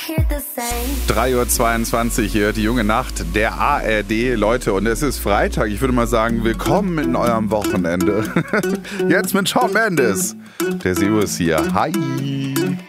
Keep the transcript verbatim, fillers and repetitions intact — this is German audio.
drei Uhr zweiundzwanzig hier, die junge Nacht der A R D, Leute. Und es ist Freitag. Ich würde mal sagen, willkommen in eurem Wochenende. Jetzt mit Shawn Mendes. Der Servus hier. Hi.